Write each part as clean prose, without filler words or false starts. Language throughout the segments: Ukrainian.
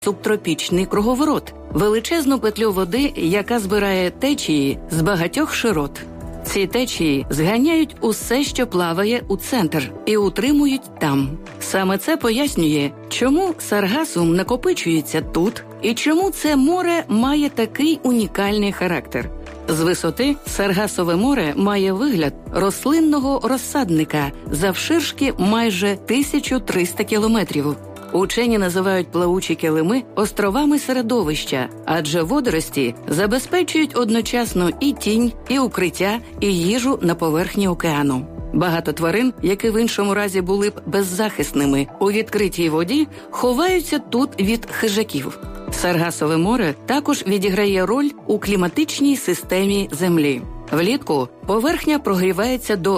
субтропічний круговорот – величезну петлю води, яка збирає течії з багатьох широт. Ці течії зганяють усе, що плаває, у центр і утримують там. Саме це пояснює, чому Саргасум накопичується тут і чому це море має такий унікальний характер. З висоти Саргасове море має вигляд рослинного розсадника завширшки майже 1300 кілометрів. Учені називають плавучі килими островами середовища, адже водорості забезпечують одночасно і тінь, і укриття, і їжу на поверхні океану. Багато тварин, які в іншому разі були б беззахисними у відкритій воді, ховаються тут від хижаків. Саргасове море також відіграє роль у кліматичній системі Землі. Влітку поверхня прогрівається до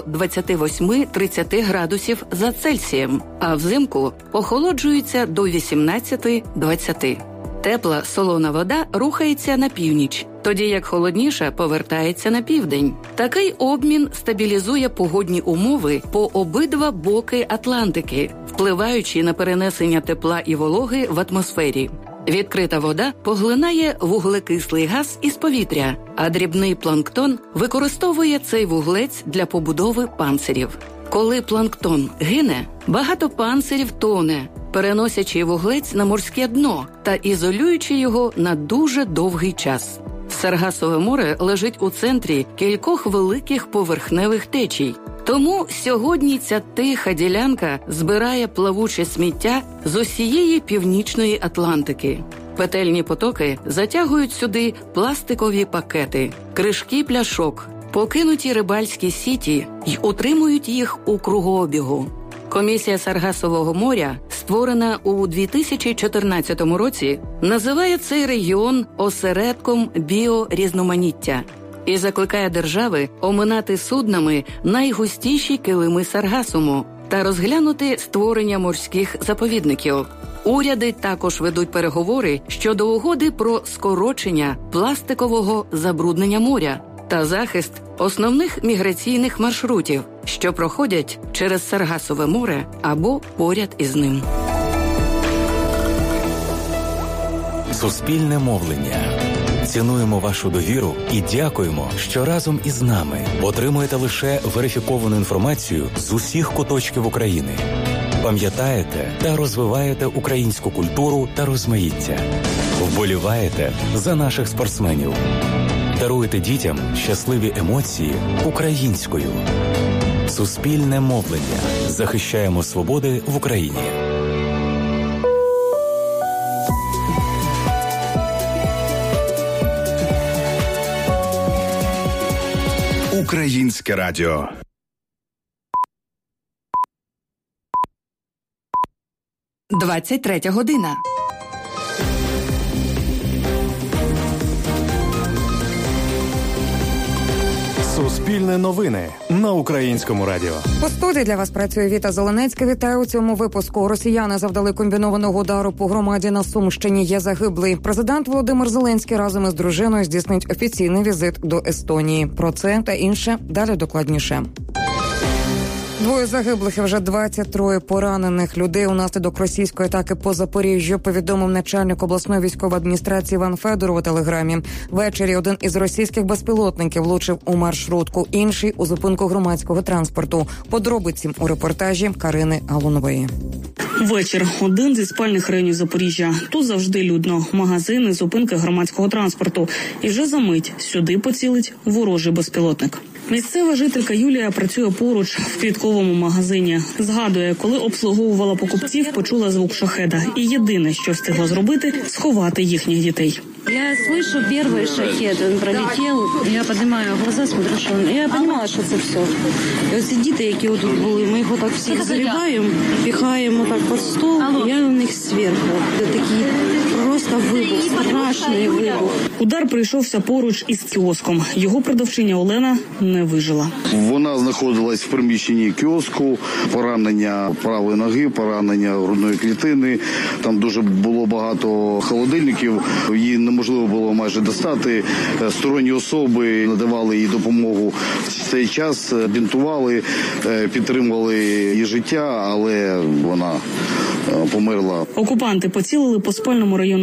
28-30 градусів за Цельсієм, а взимку охолоджується до 18-20. Тепла солона вода рухається на північ, тоді як холодніша повертається на південь. Такий обмін стабілізує погодні умови по обидва боки Атлантики, впливаючи на перенесення тепла і вологи в атмосфері. Відкрита вода поглинає вуглекислий газ із повітря, а дрібний планктон використовує цей вуглець для побудови панцирів. Коли планктон гине, багато панцирів тоне, переносячи вуглець на морське дно та ізолюючи його на дуже довгий час. Саргасове море лежить у центрі кількох великих поверхневих течій. Тому сьогодні ця тиха ділянка збирає плавуче сміття з усієї північної Атлантики. Петельні потоки затягують сюди пластикові пакети, кришки пляшок, покинуті рибальські сіті й утримують їх у кругообігу. Комісія Саргасового моря, створена у 2014 році, називає цей регіон осередком біорізноманіття і закликає держави оминати суднами найгустіші килими Саргасуму та розглянути створення морських заповідників. Уряди також ведуть переговори щодо угоди про скорочення пластикового забруднення моря та захист основних міграційних маршрутів, що проходять через Саргасове море або поряд із ним. Суспільне мовлення. Цінуємо вашу довіру і дякуємо, що разом із нами отримуєте лише верифіковану інформацію з усіх куточків України. Пам'ятаєте та розвиваєте українську культуру та розмаїття. Вболіваєте за наших спортсменів. Даруєте дітям щасливі емоції українською. Суспільне мовлення. Захищаємо свободи в Україні. Українське радіо. «23 година». Суспільне новини на Українському радіо. У студії для вас працює Віта Зеленецька. Вітаю у цьому випуску. Росіяни завдали комбінованого удару по громаді на Сумщині. Є загиблий. Президент Володимир Зеленський разом із дружиною здійснить офіційний візит до Естонії. Про це та інше далі докладніше. 2 загиблих і вже 23 поранених людей унаслідок російської атаки по Запоріжжю, повідомив начальник обласної військової адміністрації Іван Федоров у телеграмі. Ввечері один із російських безпілотників влучив у маршрутку, інший – у зупинку громадського транспорту. Подробиці у репортажі Карини Галунової. Вечір. Один зі спальних районів Запоріжжя. Тут завжди людно. Магазини, зупинки громадського транспорту. І вже за мить сюди поцілить ворожий безпілотник. Місцева жителька Юлія працює поруч в квітковому магазині. Згадує, коли обслуговувала покупців, почула звук шахеда. І єдине, що встигла зробити – сховати їхніх дітей. Я слышу первый шахет, он пролетел, я поднимаю глаза, смотрю, что он... Я понимала, що це все. І ось ці діти, які тут були, ми їх отак всіх заливаємо, пихаємо так під стол, я у них зверху. Такі просто страшний вибух. Удар прийшовся поруч із кіоском. Його продавчиня Олена не вижила. Вона знаходилась в приміщенні кіоску, поранення правої ноги, поранення грудної клітини. Там дуже було багато холодильників, її неможливо було майже достати. Сторонні особи надавали їй допомогу в цей час, бінтували, підтримували її життя, але вона померла. Окупанти поцілили по спальному району